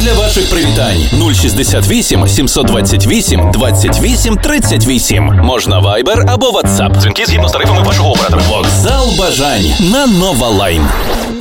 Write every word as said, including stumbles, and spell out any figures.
для ваших привітань. нуль шістдесят вісім сімсот двадцять вісім двадцять вісім тридцять вісім. Можна Viber або WhatsApp. Дзвінки згідно з тарифами вашого оператора. Вокзал бажань на Нова Лайн.